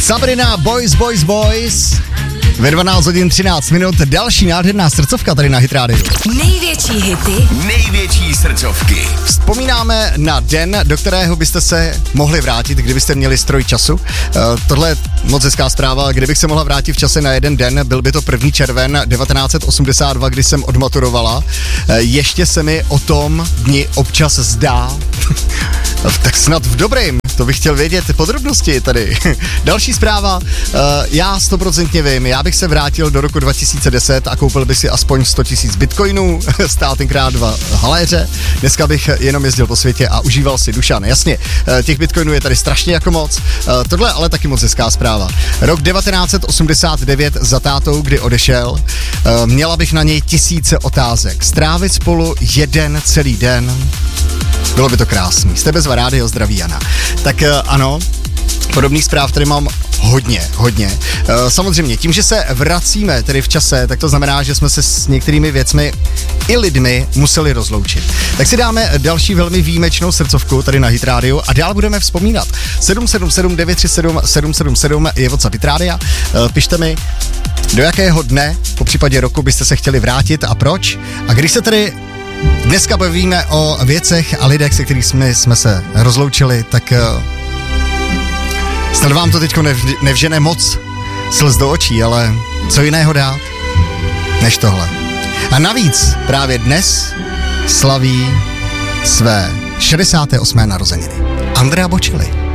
Sabrina, Boys. Ve 12 hodin 13 minut další nádherná srdcovka tady na Hit Radio. Největší hity, největší srdcovky. Vzpomínáme na den, do kterého byste se mohli vrátit, kdybyste měli stroj času. Tohle je moc hezká zpráva, kdybych se mohla vrátit v čase na jeden den, byl by to 1. červen 1982, kdy jsem odmaturovala. Ještě se mi o tom dni občas zdá, tak snad v dobrým. To bych chtěl vědět podrobnosti tady. Další zpráva, já 100% vím, já bych se vrátil do roku 2010 a koupil bych si aspoň 100 000 bitcoinů, stál tenkrát 2 haléře, dneska bych jenom jezdil po světě a užíval si Dušan. Jasně, těch bitcoinů je tady strašně jako moc, tohle ale taky moc hezká zpráva. Rok 1989 za tátou, kdy odešel, měla bych na něj tisíce otázek, strávit spolu jeden celý den, bylo by to krásný. Jste bezva rádio, zdraví Jana. Tak ano, podobných zpráv tady mám hodně. Samozřejmě, tím, že se vracíme tedy v čase, tak to znamená, že jsme se s některými věcmi i lidmi museli rozloučit. Tak si dáme další velmi výjimečnou srdcovku tady na Hit Radio a dál budeme vzpomínat. 777 937 777 je WhatsApp Hit Radia. Pište mi, do jakého dne, po případě roku, byste se chtěli vrátit a proč. A když se tedy dneska bavíme o věcech a lidech, se kterými jsme se rozloučili, tak snad vám to teďko nevžene moc slz do očí, ale co jiného dát než tohle. A navíc právě dnes slaví své 68. narozeniny Andrea Bocelli.